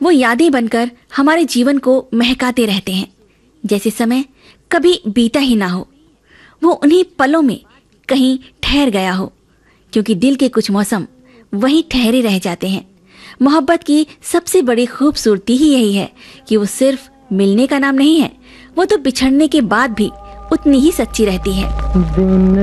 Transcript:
वो यादें बनकर हमारे जीवन को महकाते रहते हैं, जैसे समय कभी बीता ही ना हो, वो उन्हीं पलों में कहीं ठहर गया हो, क्योंकि दिल के कुछ मौसम वहीं ठहरे रह जाते हैं। मोहब्बत की सबसे बड़ी खूबसूरती ही यही है कि वो सिर्फ मिलने का नाम नहीं है, वो तो बिछड़ने के बाद भी उतनी ही सच्ची रहती है।